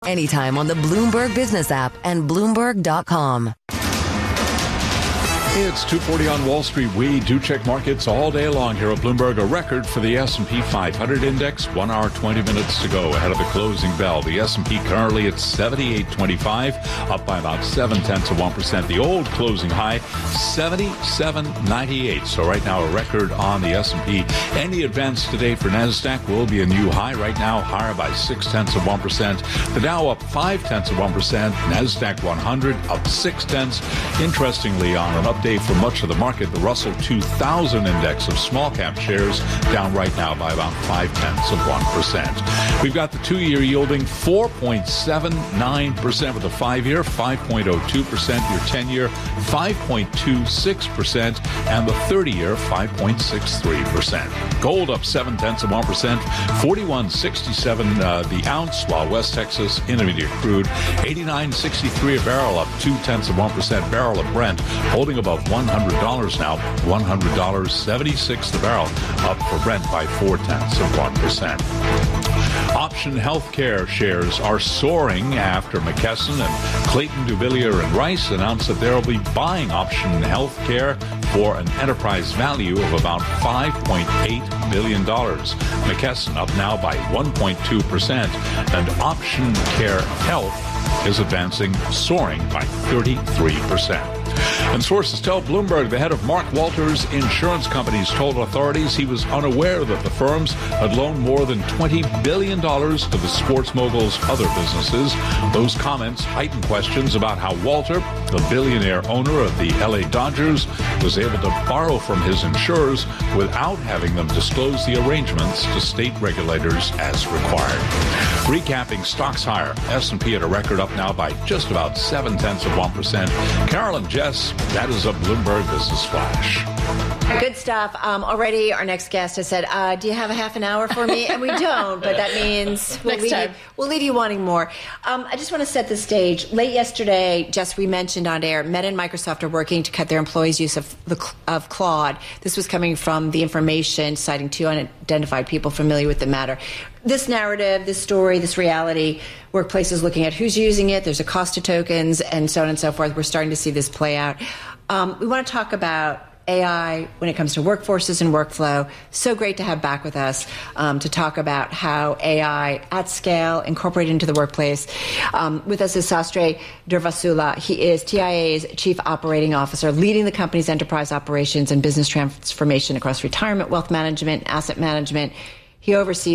Anytime on the Bloomberg Business app and Bloomberg.com. It's 2:40 on Wall Street. We do check markets all day long here at Bloomberg. A record for the S&P 500 index. 1 hour, 20 minutes to go ahead of the closing bell. The S&P currently at 78.25, up by about 0.7%. The old closing high, 77.98. So right now a record on the S&P. Any advance today for NASDAQ will be a new high. Right now higher by 0.6%. The Dow up 0.5%. NASDAQ 100 up 0.6. Interestingly, on an update for much of the market, the Russell 2000 index of small cap shares down right now by about 0.5%. We've got the 2-year yielding 4.79% with the 5-year, 5.02%, your 10-year 5.26%, and the 30-year 5.63%. Gold up 0.7%, 41.67 the ounce, while West Texas Intermediate crude 89.63 a barrel, up 0.2% barrel of Brent, holding above $100 now, $100.76 the barrel, up for Brent by 0.4%. Option Healthcare shares are soaring after McKesson and Clayton, Dubilier and Rice announced that they'll be buying Option Healthcare for an enterprise value of about $5.8 billion. McKesson up now by 1.2%, and Option Care Health is advancing, soaring by 33%. And sources tell Bloomberg the head of Mark Walters Insurance Companies told authorities he was unaware that the firms had loaned more than $20 billion to the sports mogul's other businesses. Those comments heighten questions about how Walter, the billionaire owner of the LA Dodgers, was able to borrow from his insurers without having them disclose the arrangements to state regulators as required. Recapping stocks higher. S&P at a record, up now by just about 0.7%. Carol and Jess, that is a Bloomberg Business Flash. Good stuff. Already our next guest has said, do you have a half an hour for me? And we don't, but that means we'll leave you wanting more. I just want to set the stage. Late yesterday, Jess, we mentioned on air, Meta and Microsoft are working to cut their employees' use of Claude. This was coming from the information citing 2 unidentified people familiar with the matter. This narrative, this story, this reality, workplaces looking at who's using it, there's a cost to tokens, and so on and so forth. We're starting to see this play out. We want to talk about AI when it comes to workforces and workflow. So great to have back with us to talk about how AI at scale incorporated into the workplace. With us is Sastre Durvasula. He is TIA's Chief Operating Officer, leading the company's enterprise operations and business transformation across retirement, wealth management, asset management. He oversees